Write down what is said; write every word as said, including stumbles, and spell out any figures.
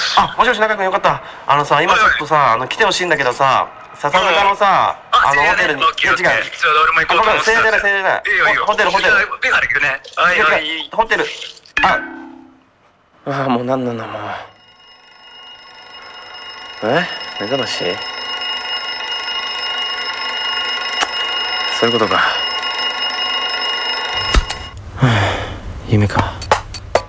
あ、もしもし中君よかった。あのさ、今ちょっとさ、あの来てほしいんだけどさ、笹塚のさ、あのホテルに、いや違う。 ちょうど俺も行こうと思ってた。 せいじゃないせいじゃない。ホテルホテル。 ペガできるね。はいはい。 ホテル。あ、ああもうなんなんだもう。え？目覚まし？そういうことか。はあ、夢か。